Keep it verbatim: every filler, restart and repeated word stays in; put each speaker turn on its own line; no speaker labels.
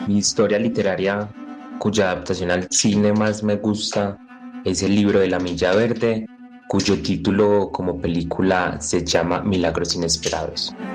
Mi historia literaria cuya adaptación al cine más me gusta es El libro de la Milla Verde, cuyo título como película se llama Milagros Inesperados.